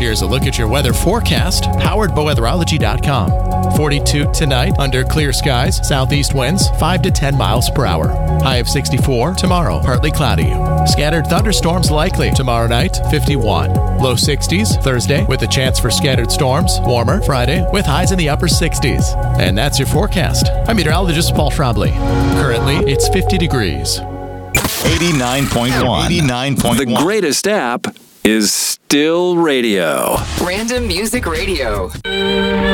Here's a look at your weather forecast, powered by weatherology.com. 42 tonight under clear skies, southeast winds 5 to 10 miles per hour. High of 64 tomorrow, partly cloudy. Scattered thunderstorms likely tomorrow night, 51. Low 60s Thursday with a chance for scattered storms. Warmer Friday with highs in the upper 60s. And that's your forecast. I'm meteorologist Paul Schrabley. Currently, it's 50 degrees. 89.1. 89.1. The greatest app is still radio. Random Music Radio.